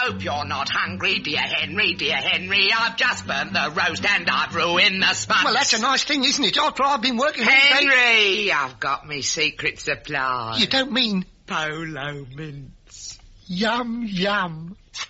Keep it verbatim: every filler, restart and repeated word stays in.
hope you're not hungry, dear Henry, dear Henry. I've just burnt the roast and I've ruined the sponge. Well, that's a nice thing, isn't it? After I've been working all day... Henry, I've got me secret supply. You don't mean... Polo mints. Yum, yum.